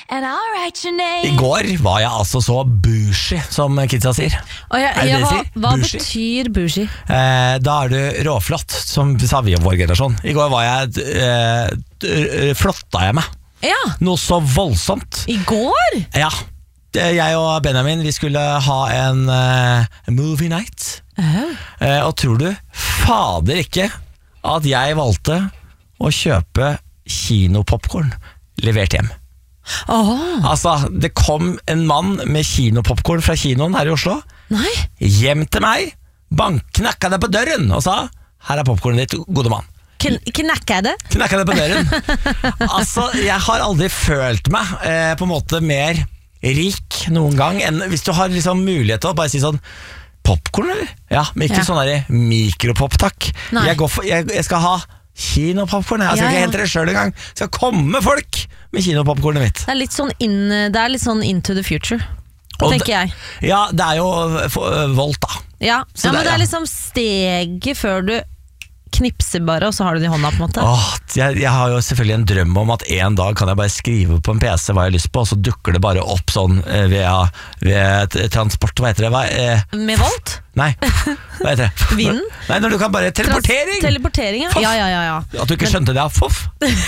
and I'll write your name. I går var jeg altså så bougie, som kidsa sier. Hva betyr bougie? Da er du råflott, som sa vi om vår generasjon. I går var jeg flotta jeg meg. Ja. Noe så voldsomt. I går? Ja. Jeg og Benjamin, vi skulle ha en movie night. Og tror du fader ikke at jeg valgte å kjøpe kinopopcorn levert hjem? Altså, det kom en mann med kinopopcorn fra kinoen her i Oslo. Nei. Hjem til meg, knakka det på døren og sa: her er popcornet ditt, gode mann. Knakka det? Knakka det på døren. Altså, jeg har aldri følt meg på en måte mer rik noen gang enn hvis du har liksom mulighet til å bare si sånn: popcorn, eller? Ja, men ikke sånn der mikropop, takk. Jeg skal ha kinopopcorn. Jeg skal ikke hente det selv en gang. Det skal komme folk med kinopopcornet mitt. Det er litt sånn into the future, tenker jeg. Ja, det er jo Volt, da. Ja, men det er liksom steget før du knipser bare, og så har du det i hånda på en måte. Jeg har jo selvfølgelig en drøm om at en dag kan jeg bare skrive på en PC hva jeg har lyst på, og så dukker det bare opp sånn ved transport, hva heter det? Med Volt? Nei, hva heter det? Vinden? Nei, når du kan bare teleportering! Teleportering, ja. At du ikke skjønte det, foff.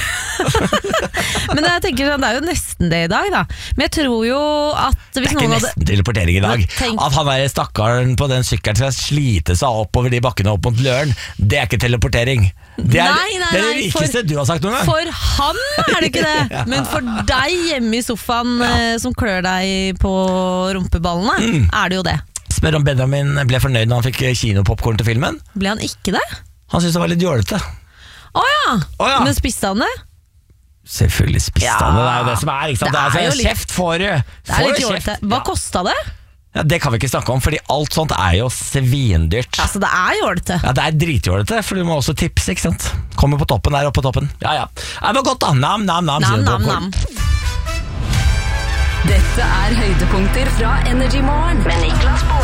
Men jeg tenker sånn, det er jo nesten det i dag, da. Men jeg tror jo at det er ikke nesten teleportering i dag. At han der stakkaren på den sykkelen skal slite seg opp over de bakkene opp mot Løren, det er ikke teleportering. Det er det rikeste du har sagt noen gang. For han er det ikke det. Men for deg hjemme i sofaen som klør deg på rumpeballene, er det jo det. Spør om Benjamin ble fornøyd når han fikk kinopopcorn til filmen. Ble han ikke det? Han syntes det var litt jålete. Åja. Men spiste han det? Selvfølgelig spiste han det. Det er jo det som er, ikke sant? Det er jo kjeft for det. Det er litt jålete. Hva kostet det? Ja, det kan vi ikke snakke om, fordi alt sånt er jo svindyrt. Altså, det er jålete. Ja, det er dritjålete, for du må også tipse, ikke sant? Kommer på toppen der, oppe på toppen. Ja. Det var godt da. Nam. Dette er høydepunkter fra Energy Morgen med Niklas Baarli.